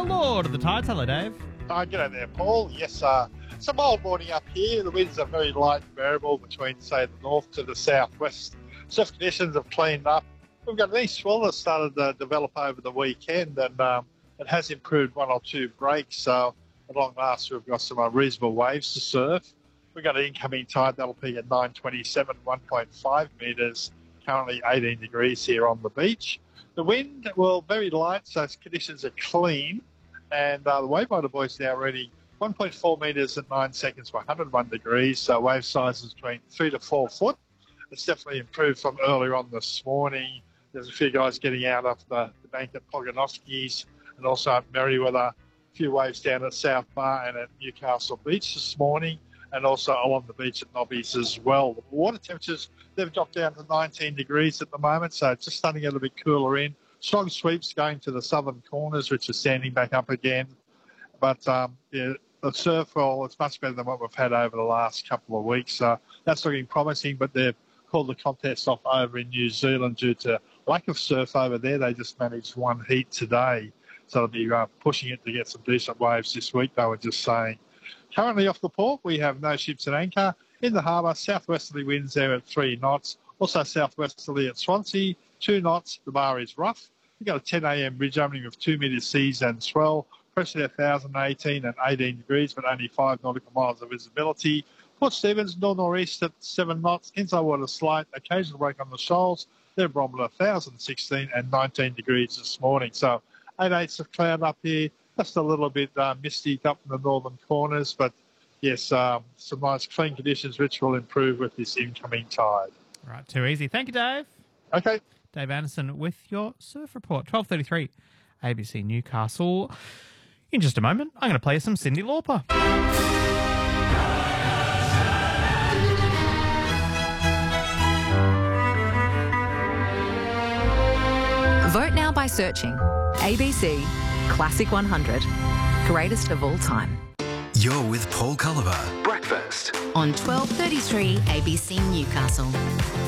Lord of the Tides. Hello, Dave. G'day there, Paul. Yes, it's a mild morning up here. The winds are very light and variable between, say, the north to the southwest. Surf conditions have cleaned up. We've got an east swell that started to develop over the weekend, and it has improved one or two breaks. So at long last, we've got some reasonable waves to surf. We've got an incoming tide that'll be at 9:27, 1.5 metres, currently 18 degrees here on the beach. The wind, well, very light, so conditions are clean. And the wave motor buoy's now ready 1.4 metres at 9 seconds for 101 degrees, so wave sizes between 3 to 4 foot. It's definitely improved from earlier on this morning. There's a few guys getting out off the bank at Pogonoski's and also at Merriweather. A few waves down at South Bar and at Newcastle Beach this morning, and also along the beach at Nobby's as well. The water temperatures, they've dropped down to 19 degrees at the moment, so it's just starting to get a bit cooler in. Strong sweeps going to the southern corners, which are standing back up again. But the surf, well, it's much better than what we've had over the last couple of weeks. So that's looking promising, but they've called the contest off over in New Zealand due to lack of surf over there. They just managed one heat today. So they'll be pushing it to get some decent waves this week, they were just saying. Currently off the port, we have no ships at anchor. In the harbour, southwesterly winds there at 3 knots. Also southwesterly at Swansea, 2 knots. The bar is rough. We've got a 10 a.m. bridge opening with 2 metres seas and swell. Pressure at 1,018 and 18 degrees, but only 5 nautical miles of visibility. Port Stephens, north-northeast at 7 knots. Inside water slight. Occasional break on the shoals. Their barometer 1,016 and 19 degrees this morning. So 8/8 of cloud up here. Just a little bit misty up in the northern corners, but yes, some nice clean conditions which will improve with this incoming tide. Right, too easy. Thank you, Dave. Okay. Dave Anderson with your surf report. 12:33, ABC Newcastle. In just a moment, I'm going to play you some Cyndi Lauper. Vote now by searching ABC Classic 100, greatest of all time. You're with Paul Culliver. Breakfast On 12:33 ABC Newcastle.